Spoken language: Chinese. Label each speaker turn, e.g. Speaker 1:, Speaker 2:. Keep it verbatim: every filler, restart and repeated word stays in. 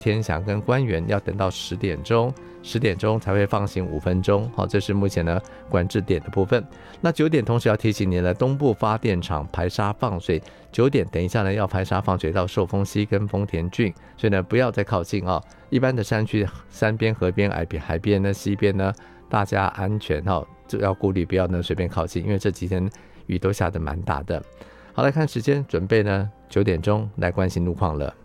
Speaker 1: 天祥跟官员要等到十点钟，十点钟才会放行五分钟。好，这是目前呢管制点的部分。那九点同时要提醒您了，东部发电厂排沙放水，九点等一下呢要排沙放水到寿丰溪跟丰田郡，所以呢不要再靠近啊。一般的山区，山边、河边、海边、海边呢、溪边呢，大家安全哈，就要顾虑不要呢随便靠近，因为这几天雨都下得蛮大的。好，来看时间，准备呢九点钟来关心路况了。